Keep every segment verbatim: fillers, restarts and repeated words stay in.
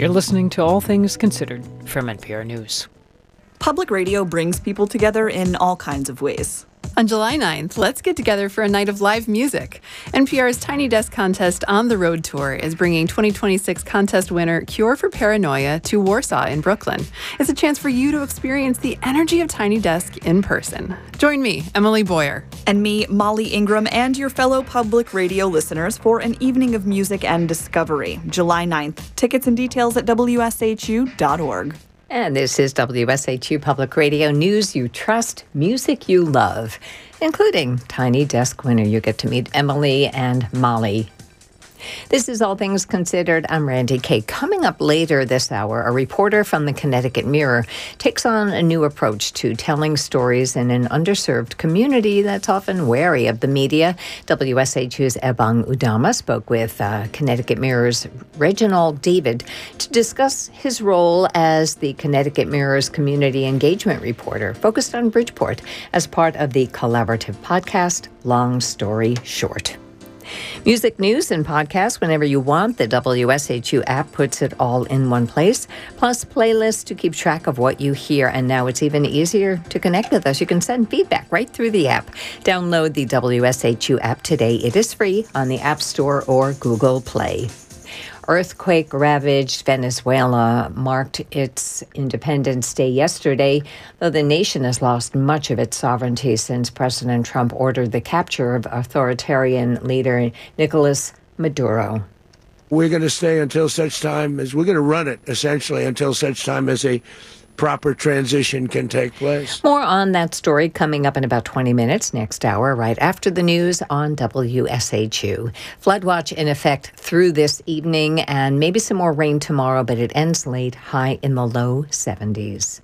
You're listening to All Things Considered from N P R News. Public radio brings people together in all kinds of ways. On July ninth, let's get together for a night of live music. N P R's Tiny Desk Contest On the Road Tour is bringing twenty twenty-six contest winner Cure for Paranoia to Warsaw in Brooklyn. It's a chance for you to experience the energy of Tiny Desk in person. Join me, Emily Boyer. And me, Molly Ingram, and your fellow public radio listeners for an evening of music and discovery. July ninth. Tickets and details at W S H U dot org. And this is W S H U Public Radio News you trust, music you love, including Tiny Desk winner. You get to meet Emily and Molly. This is All Things Considered. I'm Randy Kay. Coming up later this hour, a reporter from the Connecticut Mirror takes on a new approach to telling stories in an underserved community that's often wary of the media. W S H U's Ebong Udama spoke with uh, Connecticut Mirror's Reginald David to discuss his role as the Connecticut Mirror's community engagement reporter focused on Bridgeport as part of the collaborative podcast Long Story Short. Music news and podcasts whenever you want. The W S H U app puts it all in one place, plus playlists to keep track of what you hear. And now it's even easier to connect with us. You can send feedback right through the app. Download the W S H U app today. It is free on the App Store or Google Play. Earthquake-ravaged Venezuela marked its Independence Day yesterday, though the nation has lost much of its sovereignty since President Trump ordered the capture of authoritarian leader Nicolas Maduro. We're going to stay until such time as we're going to run it, essentially, until such time as a proper transition can take place. More on that story coming up in about twenty minutes next hour, right after the news on W S H U. Flood watch in effect through this evening and maybe some more rain tomorrow, but it ends late, high in the low seventies.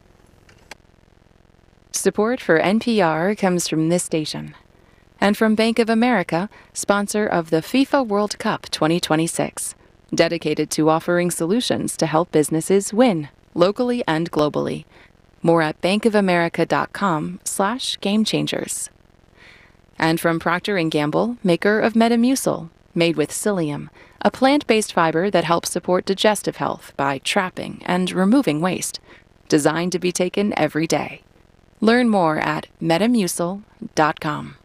Support for N P R comes from this station and from Bank of America, sponsor of the FIFA World Cup twenty twenty-six, dedicated to offering solutions to help businesses win locally and globally. More at bankofamerica.com slash game changers. And from Procter and Gamble, maker of Metamucil, made with psyllium, a plant-based fiber that helps support digestive health by trapping and removing waste, designed to be taken every day. Learn more at metamucil dot com.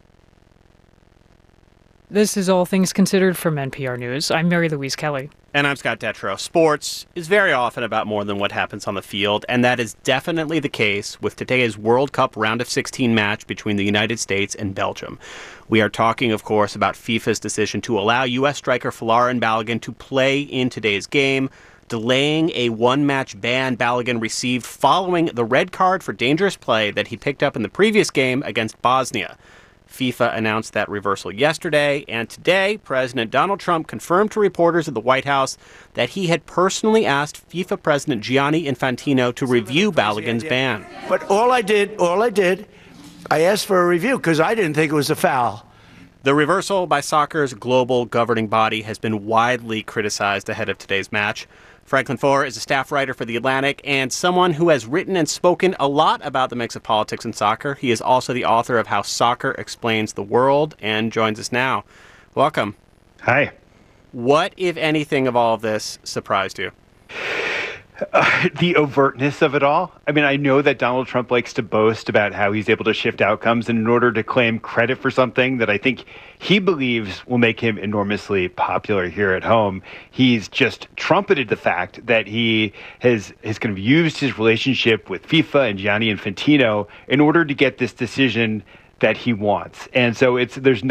This is All Things Considered from N P R News. I'm Mary Louise Kelly. And I'm Scott Detrow. Sports is very often about more than what happens on the field, and that is definitely the case with today's World Cup round of sixteen match between the United States and Belgium. We are talking, of course, about FIFA's decision to allow U S striker Folarin Balogun to play in today's game, delaying a one-match ban Balogun received following the red card for dangerous play that he picked up in the previous game against Bosnia. FIFA announced that reversal yesterday, and today, President Donald Trump confirmed to reporters at the White House that he had personally asked FIFA President Gianni Infantino to review Balogun's ban. But all I did, all I did, I asked for a review because I didn't think it was a foul. The reversal by soccer's global governing body has been widely criticized ahead of today's match. Franklin Foer is a staff writer for The Atlantic and someone who has written and spoken a lot about the mix of politics and soccer. He is also the author of How Soccer Explains the World and joins us now. Welcome. Hi. What, if anything, of all of this surprised you? Uh, the overtness of it all. I mean, I know that Donald Trump likes to boast about how he's able to shift outcomes, and in order to claim credit for something that I think he believes will make him enormously popular here at home, he's just trumpeted the fact that he has, has kind of used his relationship with FIFA and Gianni Infantino in order to get this decision that he wants. And so it's there's